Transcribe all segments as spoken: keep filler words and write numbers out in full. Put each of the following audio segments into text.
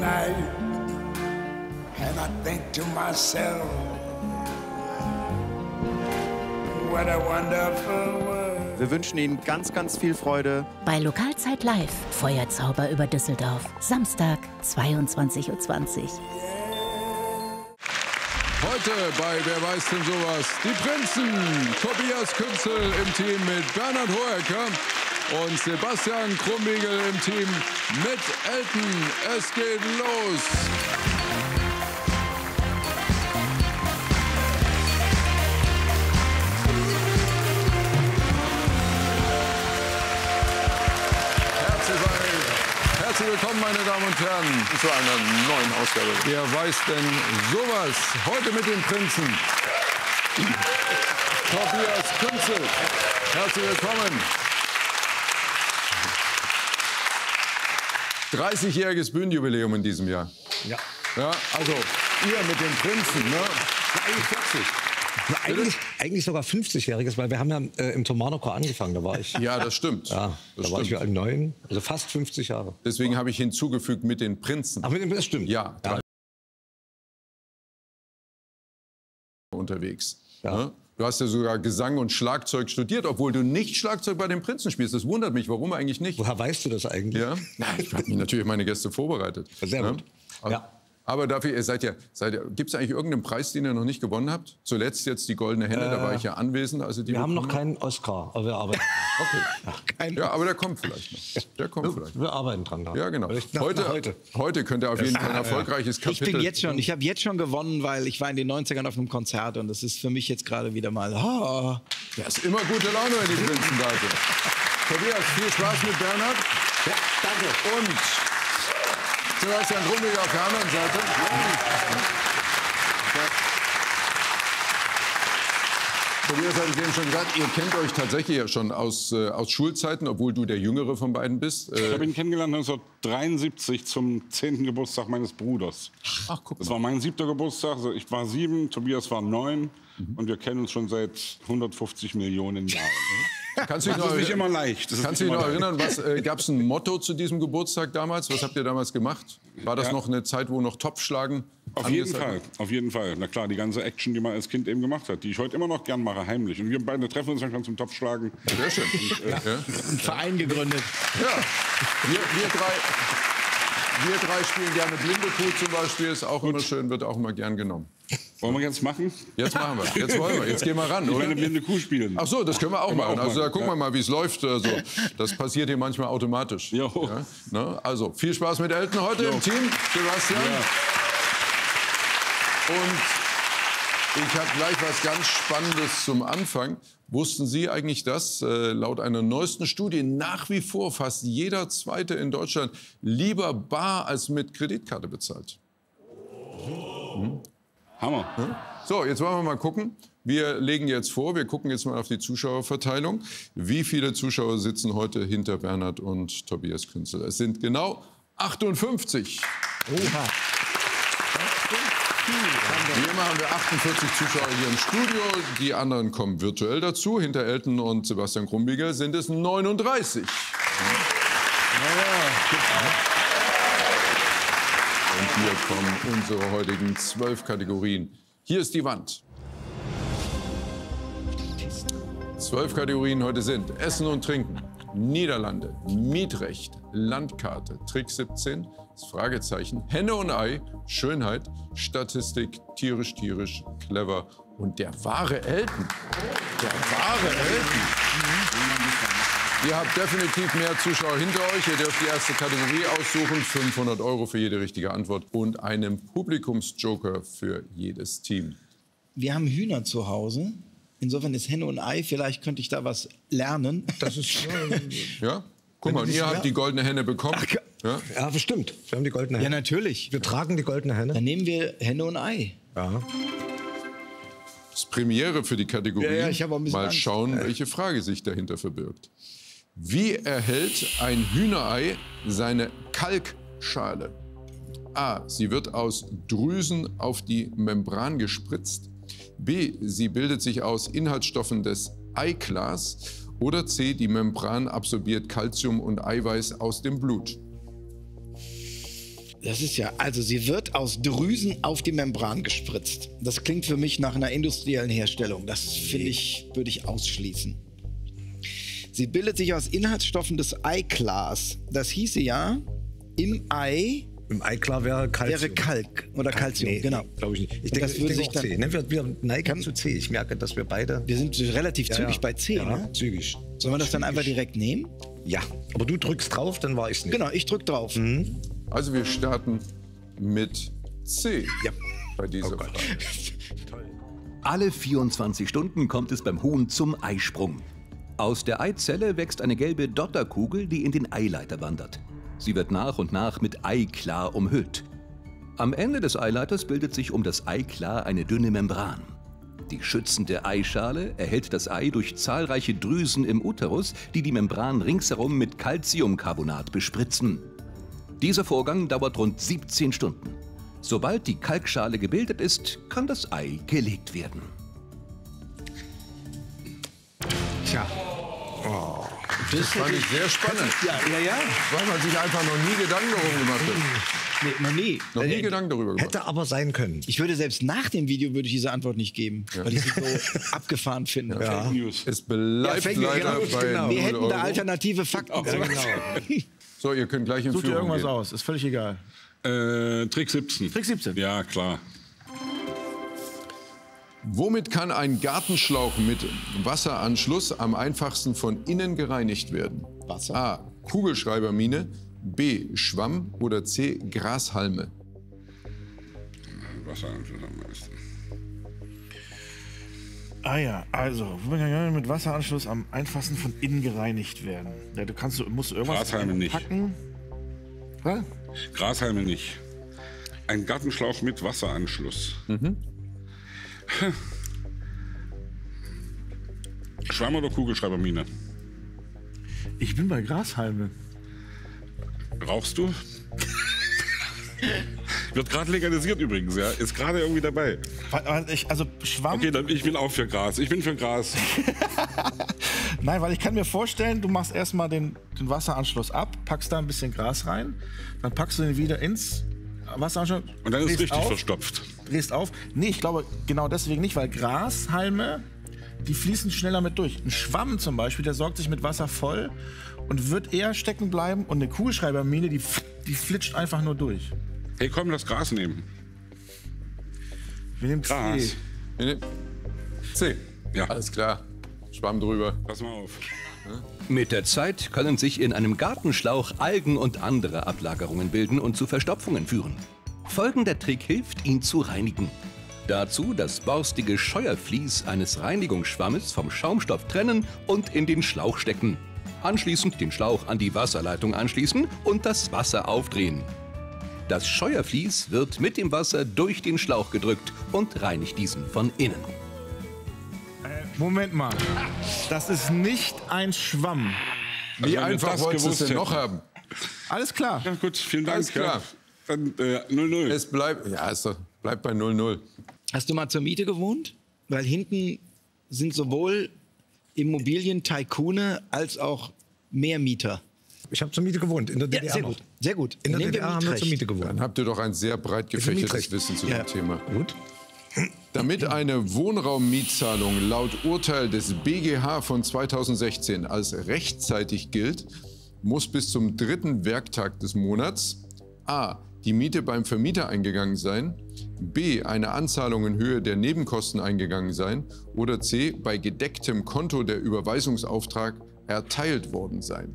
And I think to myself, what a wonderful world. Wir wünschen Ihnen ganz, ganz viel Freude bei Lokalzeit Live, Feuerzauber über Düsseldorf, Samstag, zweiundzwanzig Uhr zwanzig. Heute bei Wer weiß denn sowas? Die Prinzen, Tobias Künzel im Team mit Bernhard Hohecker und Sebastian Krumbiegel im Team mit Elton. Es geht los! Herzlich willkommen, meine Damen und Herren, zu einer neuen Ausgabe. Wer weiß denn sowas? Heute mit den Prinzen. Tobias Künzel. Herzlich willkommen. dreißigjähriges Bühnenjubiläum in diesem Jahr. Ja. Ja, also ihr mit den Prinzen, ne? Eigentlich vierzig. Ja, eigentlich, eigentlich sogar fünfzigjähriges, weil wir haben ja äh, im Thomanerchor angefangen, da war ich. Ja, das stimmt. Ja, das da stimmt. war ich ja neun, also fast fünfzig Jahre. Deswegen habe ich hinzugefügt mit den Prinzen. Ach, mit dem, das stimmt. Ja, ja. Unterwegs. Ja. Ne? Du hast ja sogar Gesang und Schlagzeug studiert, obwohl du nicht Schlagzeug bei den Prinzen spielst. Das wundert mich. Warum eigentlich nicht? Woher weißt du das eigentlich? Ja, ich habe mich natürlich meine Gäste vorbereitet. Sehr gut. Also, ja. Aber dafür, ihr seid ja, seid ja, gibt es eigentlich irgendeinen Preis, den ihr noch nicht gewonnen habt? Zuletzt jetzt die Goldene Henne, äh, da war ich ja anwesend. Also die wir haben noch keinen Oscar, aber wir arbeiten. Okay. Ach, kein ja, aber der kommt vielleicht noch. Der kommt wir, vielleicht. Wir arbeiten dran. Da. Ja, genau. Nach, heute, nach heute. heute könnt ihr auf jeden Fall ein erfolgreiches Kapitel. Ich bin jetzt schon, ich habe jetzt schon gewonnen, weil ich war in den neunzigern auf einem Konzert und das ist für mich jetzt gerade wieder mal. Oh. Ja, ist immer gute Laune, wenn die Prinzen da sind. Tobias, viel Spaß mit Bernhard. Ja, danke. Und Sebastian Krumbiegel auf der anderen Seite. Tobias hat es eben schon gesagt, ihr kennt euch tatsächlich ja schon aus, äh, aus Schulzeiten, obwohl du der Jüngere von beiden bist. Äh, ich habe ihn kennengelernt neunzehnhundertdreiundsiebzig zum zehnten Geburtstag meines Bruders. Ach, guck mal. Das war mein siebter Geburtstag. Also ich war sieben, Tobias war neun. Mhm. Und wir kennen uns schon seit hundertfünfzig Millionen Jahren. Kannst du dich das noch, ist nicht immer leicht. Das kannst du dich noch erinnern, was äh, gab es ein Motto zu diesem Geburtstag damals? Was habt ihr damals gemacht? War das ja. noch eine Zeit, wo noch Topfschlagen? Auf jeden Fall, auf jeden Fall. Na klar, die ganze Action, die man als Kind eben gemacht hat, die ich heute immer noch gern mache, heimlich. Und wir beide treffen uns dann schon zum Topfschlagen. Sehr schön. Und, äh, ja. Ein Verein gegründet. Ja, wir, wir drei. Wir drei spielen gerne blinde Kuh zum Beispiel, ist auch Gut. immer schön, wird auch immer gern genommen. Wollen wir jetzt machen? Jetzt machen wir, jetzt wollen wir, jetzt gehen wir ran, ich oder? eine blinde Kuh spielen. Ach so, das können wir auch können machen. Wir auch also da machen. gucken ja. wir mal, wie es läuft. Also, das passiert hier manchmal automatisch. Jo. Ja, ne? Also viel Spaß mit Elton heute jo. im Team, Sebastian. Ja. Und ich habe gleich was ganz Spannendes zum Anfang. Wussten Sie eigentlich, dass äh, laut einer neuesten Studie nach wie vor fast jeder Zweite in Deutschland lieber bar als mit Kreditkarte bezahlt? Hm? Hammer. Hm? So, jetzt wollen wir mal gucken. Wir legen jetzt vor, wir gucken jetzt mal auf die Zuschauerverteilung. Wie viele Zuschauer sitzen heute hinter Bernhard und Tobias Künzel? Es sind genau achtundfünfzig. Oha. Wie immer haben wir achtundvierzig Zuschauer hier im Studio. Die anderen kommen virtuell dazu. Hinter Elton und Sebastian Krumbiegel sind es neununddreißig. Und hier kommen unsere heutigen zwölf Kategorien. Hier ist die Wand. Zwölf Kategorien heute sind Essen und Trinken, Niederlande, Mietrecht, Landkarte, Trick siebzehn, das Fragezeichen, Henne und Ei, Schönheit, Statistik, tierisch, tierisch, clever und der wahre Elton. Der wahre Elton. Ihr habt definitiv mehr Zuschauer hinter euch. Ihr dürft die erste Kategorie aussuchen. fünfhundert Euro für jede richtige Antwort und einen Publikumsjoker für jedes Team. Wir haben Hühner zu Hause. Insofern ist Henne und Ei. Vielleicht könnte ich da was lernen. Das ist ja. Guck mal, ihr habt die goldene Henne bekommen. Ja, ja, bestimmt. Wir haben die goldene Henne. Ja, natürlich. Wir tragen die goldene Henne. Dann nehmen wir Henne und Ei. Ja. Das ist Premiere für die Kategorie. Ja, ja, ich habe auch ein bisschen Mal Angst. schauen, welche Frage sich dahinter verbirgt. Wie erhält ein Hühnerei seine Kalkschale? A. Sie wird aus Drüsen auf die Membran gespritzt. B. Sie bildet sich aus Inhaltsstoffen des Eiglas. Oder C. Die Membran absorbiert Calcium und Eiweiß aus dem Blut. Das ist ja, also sie wird aus Drüsen auf die Membran gespritzt. Das klingt für mich nach einer industriellen Herstellung. Das finde ich, würde ich ausschließen. Sie bildet sich aus Inhaltsstoffen des Eiklars. Das hieße ja, im Ei Im Eiklar wäre Calcium. wäre Kalk oder Calcium, Nee, genau. glaube ich nicht. Ich Und denke, das ich würde denke sich auch dann- C. Ne, wir, wir neigen zu C. Ich merke, dass wir beide... Wir sind relativ Ja, zügig ja. bei C, ja, ne? zügig. Sollen wir das dann einfach direkt nehmen? Ja, aber du drückst drauf, dann war ich's nicht. Genau, ich drück drauf. Also wir starten mit C Ja. bei dieser Oh Gott. Frage. Alle vierundzwanzig Stunden kommt es beim Huhn zum Eisprung. Aus der Eizelle wächst eine gelbe Dotterkugel, die in den Eileiter wandert. Sie wird nach und nach mit Eiklar umhüllt. Am Ende des Eileiters bildet sich um das Eiklar eine dünne Membran. Die schützende Eischale erhält das Ei durch zahlreiche Drüsen im Uterus, die die Membran ringsherum mit Calciumcarbonat bespritzen. Dieser Vorgang dauert rund siebzehn Stunden. Sobald die Kalkschale gebildet ist, kann das Ei gelegt werden. Tja. Das fand ich sehr spannend, Ja, ja, ja. weil man sich einfach noch nie Gedanken darum gemacht hat. Nee, noch nie. Noch nie Äh, Gedanken darüber gemacht. Hätte aber sein können. Ich würde selbst nach dem Video würde ich diese Antwort nicht geben, weil ich sie so abgefahren finde. Fake News. Es bleibt Fake News, leider genau, bei genau. null Wir hätten Euro. da alternative Fakten. So, ihr könnt gleich in Such dir Führung irgendwas gehen. aus, ist völlig egal. Äh, Trick siebzehn. Trick siebzehn. Ja, klar. Womit kann ein Gartenschlauch mit Wasseranschluss am einfachsten von innen gereinigt werden? Wasser. A. Kugelschreibermine, B. Schwamm oder C. Grashalme? Wasseranschluss am meisten. Ah ja, also, womit kann mit Wasseranschluss am einfachsten von innen gereinigt werden? Ja, du kannst, du musst irgendwas Grashalme nicht. packen. Was? Grashalme nicht. Ein Gartenschlauch mit Wasseranschluss. Schwamm oder Kugelschreibermine? Ich bin bei Grashalme. Rauchst du? Wird gerade legalisiert übrigens, ja. Ist gerade irgendwie dabei. Weil- weil Ich, also Schwamm. Okay, dann ich bin auch für Gras. Ich bin für Gras. Nein, weil ich kann mir vorstellen, du machst erstmal den, den Wasseranschluss ab, packst da ein bisschen Gras rein, dann packst du den wieder ins Wasseranschluss. Und dann ist es drehst richtig auf, verstopft. Drehst auf. Nee, ich glaube genau deswegen nicht, weil Grashalme, die fließen schneller mit durch. Ein Schwamm zum Beispiel, der sorgt sich mit Wasser voll und wird eher stecken bleiben. Und eine Kugelschreibermine, die, die flitscht einfach nur durch. Hey, komm, lass Gras nehmen. Wir nehmen Gras. C. Wir nehmen C. Ja. Alles klar. Schwamm drüber. Pass mal auf. Mit der Zeit können sich in einem Gartenschlauch Algen und andere Ablagerungen bilden und zu Verstopfungen führen. Folgender Trick hilft, ihn zu reinigen. Dazu das borstige Scheuervlies eines Reinigungsschwammes vom Schaumstoff trennen und in den Schlauch stecken. Anschließend den Schlauch an die Wasserleitung anschließen und das Wasser aufdrehen. Das Scheuervlies wird mit dem Wasser durch den Schlauch gedrückt und reinigt diesen von innen. Moment mal. Das ist nicht ein Schwamm. Wie wenn wir einfach das wolltest du es gewusst denn noch hätten. haben? Alles klar. Ja, gut, vielen Dank. Alles klar. Ja. Dann äh, null null. Es bleibt, ja, es bleibt bei null null. Hast du mal zur Miete gewohnt? Weil hinten sind sowohl Immobilien-Tycoone als auch Mehrmieter. Ich habe zur Miete gewohnt, in der D D R Ja, sehr noch. gut. Sehr gut. In der Nehmen D wir D R haben wir zur Mietrecht. Miete gewohnt. Dann habt ihr doch ein sehr breit gefächertes Mietrecht. Wissen zu Ja. dem Thema. Gut. Damit eine Wohnraummietzahlung laut Urteil des B G H von zweitausendsechzehn als rechtzeitig gilt, muss bis zum dritten Werktag des Monats a. die Miete beim Vermieter eingegangen sein, b. eine Anzahlung in Höhe der Nebenkosten eingegangen sein oder c. bei gedecktem Konto der Überweisungsauftrag erteilt worden sein.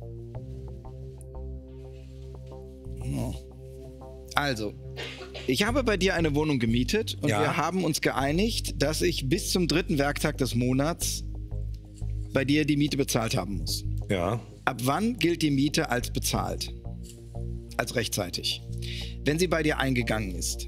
Also, ich habe bei dir eine Wohnung gemietet und Ja. wir haben uns geeinigt, dass ich bis zum dritten Werktag des Monats bei dir die Miete bezahlt haben muss. Ja. Ab wann gilt die Miete als bezahlt? Als rechtzeitig. Wenn sie bei dir eingegangen ist,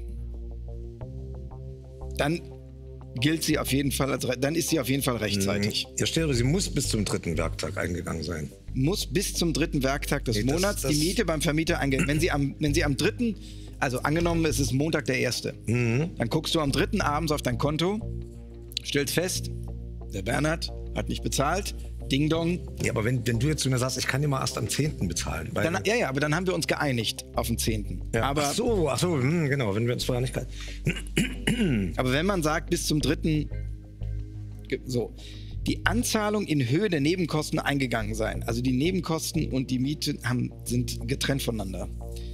dann gilt sie auf jeden Fall als re- dann ist sie auf jeden Fall rechtzeitig. Hier steht, sie muss bis zum dritten Werktag eingegangen sein. Muss bis zum dritten Werktag des Nee, das- Monats das- die Miete beim Vermieter eingehen. Wenn sie am, wenn sie am dritten, also angenommen, es ist Montag der erste, dann guckst du am dritten abends auf dein Konto, stellst fest, der Bernhard hat nicht bezahlt, Ding Dong. Ja, aber wenn, wenn du jetzt zu mir sagst, ich kann dir mal erst am zehnten bezahlen. Weil Dann, ja, ja, aber dann haben wir uns geeinigt auf den zehnten. ja. Aber, ach so, ach so, hm, genau, wenn wir uns vorher nicht... aber wenn man sagt, bis zum dritten so, die Anzahlung in Höhe der Nebenkosten eingegangen sein. Also die Nebenkosten und die Miete haben, sind getrennt voneinander.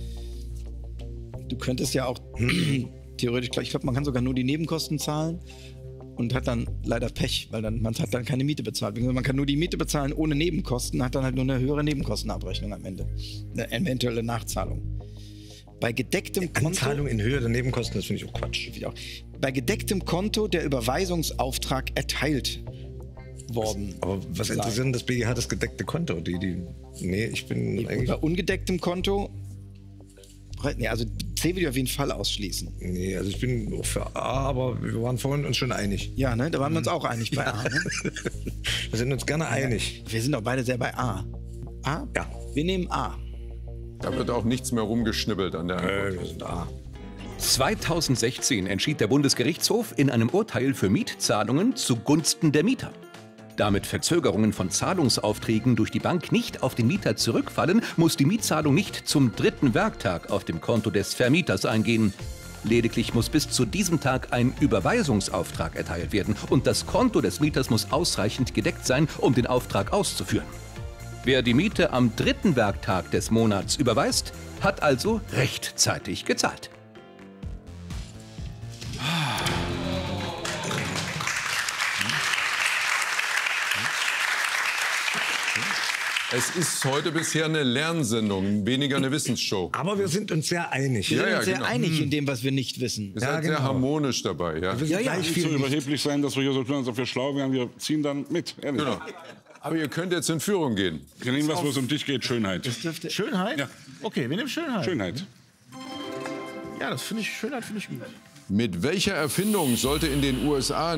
Du könntest ja auch theoretisch, ich glaube, man kann sogar nur die Nebenkosten zahlen und hat dann leider Pech, weil dann, man hat dann keine Miete bezahlt. Man kann nur die Miete bezahlen ohne Nebenkosten, hat dann halt nur eine höhere Nebenkostenabrechnung am Ende. Eine eventuelle Nachzahlung. Bei gedecktem Konto... Anzahlung in Höhe der Nebenkosten, das finde ich auch Quatsch. Finde ich auch. Bei gedecktem Konto der Überweisungsauftrag erteilt worden. Aber was sein. interessiert das B G H, das gedeckte Konto? Die, die, nee, ich bin Und eigentlich... bei ungedecktem Konto... Nee, also C würde ich auf jeden Fall ausschließen. Nee, also ich bin auch für A, aber wir waren vorhin uns schon einig. Ja, ne? Da waren wir uns auch einig bei A. Ne? Wir sind uns gerne einig. Wir sind auch beide sehr bei A. A? Ja. Wir nehmen A. Da wird auch nichts mehr rumgeschnibbelt an der Antwort. Äh, wir sind A. zweitausendsechzehn entschied der Bundesgerichtshof in einem Urteil für Mietzahlungen zugunsten der Mieter. Damit Verzögerungen von Zahlungsaufträgen durch die Bank nicht auf den Mieter zurückfallen, muss die Mietzahlung nicht zum dritten Werktag auf dem Konto des Vermieters eingehen. Lediglich muss bis zu diesem Tag ein Überweisungsauftrag erteilt werden und das Konto des Mieters muss ausreichend gedeckt sein, um den Auftrag auszuführen. Wer die Miete am dritten Werktag des Monats überweist, hat also rechtzeitig gezahlt. Es ist heute bisher eine Lernsendung, weniger eine Wissensshow. Aber wir sind uns sehr einig. Wir Ja, sind ja, uns sehr genau. einig in dem, was wir nicht wissen. Ihr seid genau. sehr harmonisch dabei. Ja? Wir sind Ja, ja, gleich Nicht viel so überheblich sein, dass wir hier so tun, als ob wir schlau wären. Wir ziehen dann mit. Ehrlich. Genau. Aber ihr könnt jetzt in Führung gehen. Wir nehmen was, wo es um dich geht. Schönheit. Schönheit? Ja. Okay, wir nehmen Schönheit. Schönheit. Ja, das finde ich, Schönheit finde ich gut. Mit welcher Erfindung sollte in den U S A